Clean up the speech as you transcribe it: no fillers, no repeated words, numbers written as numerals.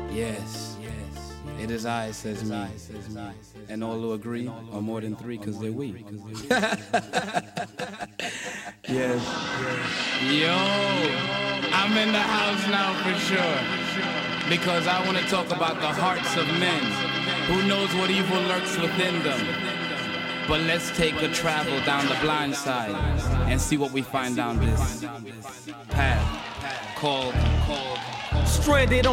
Yes, it is I, says me. And all who agree are more than three, cause they're we. Yes. Yo, I'm in the house now for sure. Because I want to talk about the hearts of men. Who knows what evil lurks within them? But let's take a travel down the blind side and see what we find down this path called Stranded